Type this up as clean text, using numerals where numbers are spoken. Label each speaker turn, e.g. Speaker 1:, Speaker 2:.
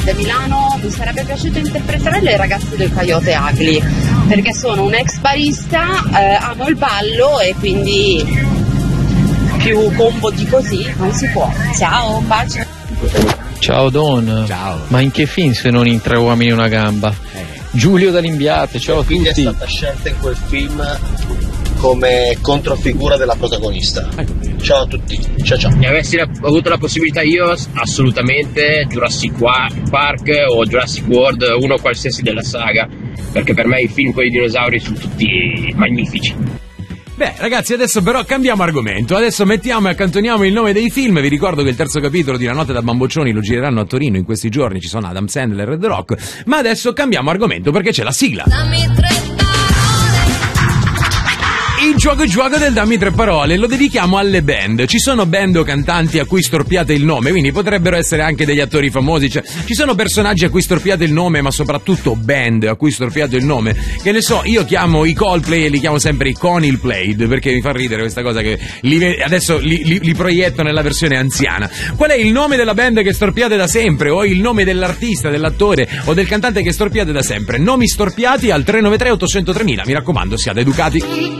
Speaker 1: de Milano mi sarebbe piaciuto interpretare le ragazze del Coyote Ugly, perché sono un ex barista, amo il ballo e quindi più combo di così non si può. Ciao, un bacio.
Speaker 2: Ciao Don.
Speaker 3: Ciao.
Speaker 2: Ma in che film se non in Tre uomini e una gamba? Giulio D'Alimbiate, ciao a tutti.
Speaker 4: Quindi è stata scelta in quel film come controfigura della protagonista. Ciao a tutti, ciao ciao.
Speaker 5: Se avessi avuto la possibilità io, assolutamente Jurassic Park o Jurassic World, uno qualsiasi della saga, perché per me i film con i dinosauri sono tutti magnifici.
Speaker 3: Beh, ragazzi, adesso però cambiamo argomento. Adesso mettiamo e accantoniamo il nome dei film. Vi ricordo che il terzo capitolo di La notte da bamboccioni lo gireranno a Torino in questi giorni. Ci sono Adam Sandler e The Rock. Ma adesso cambiamo argomento perché c'è la sigla. Il gioco del dammi tre parole lo dedichiamo alle band. Ci sono band o cantanti a cui storpiate il nome, quindi potrebbero essere anche degli attori famosi, cioè, ci sono personaggi a cui storpiate il nome, ma soprattutto band a cui storpiate il nome. Che ne so, io chiamo i Coldplay e li chiamo sempre i Conil Played, perché mi fa ridere questa cosa che adesso li proietto nella versione anziana. Qual è il nome della band che storpiate da sempre, o il nome dell'artista, dell'attore o del cantante che storpiate da sempre? Nomi storpiati al 393 800 3000, mi raccomando, siate educati.